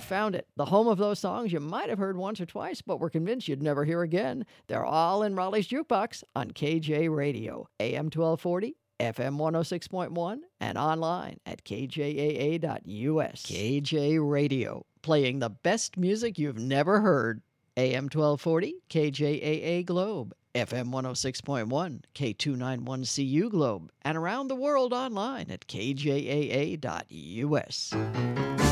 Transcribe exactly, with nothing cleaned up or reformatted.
found it. The home of those songs you might have heard once or twice, but were convinced you'd never hear again. They're all in Raleigh's Jukebox on K J Radio, A M twelve forty, F M one oh six point one, and online at k j a a dot u s. K J Radio, playing the best music you've never heard. A M twelve forty, K J A A Globe, F M one oh six point one, K two ninety-one C U Globe, and around the world online at k j a a dot u s.